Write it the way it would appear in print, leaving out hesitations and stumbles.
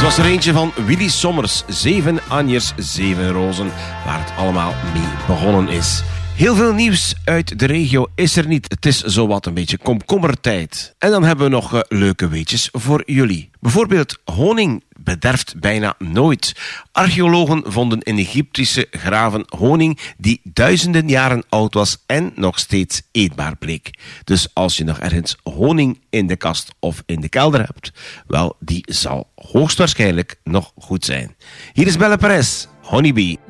was er eentje van Willy Sommers, 7 Anjers, 7 rozen, waar het allemaal mee begonnen is. Heel veel nieuws uit de regio is er niet. Het is zowat een beetje komkommertijd. En dan hebben we nog leuke weetjes voor jullie. Bijvoorbeeld honing bederft bijna nooit. Archeologen vonden in Egyptische graven honing die duizenden jaren oud was en nog steeds eetbaar bleek. Dus als je nog ergens honing in de kast of in de kelder hebt, wel, die zal hoogstwaarschijnlijk nog goed zijn. Hier is Belle Perez, Honeybee.